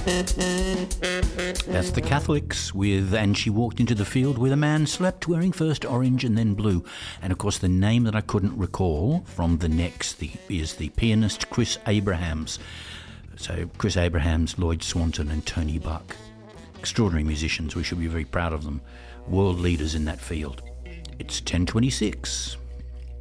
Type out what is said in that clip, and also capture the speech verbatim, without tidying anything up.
That's the Catholics with And She Walked Into the Field with a Man Slept, wearing first orange and then blue. And of course the name that I couldn't recall from the next the, is the pianist Chris Abrahams. So Chris Abrahams, Lloyd Swanton and Tony Buck. Extraordinary musicians, we should be very proud of them. World leaders in that field. It's ten twenty-six.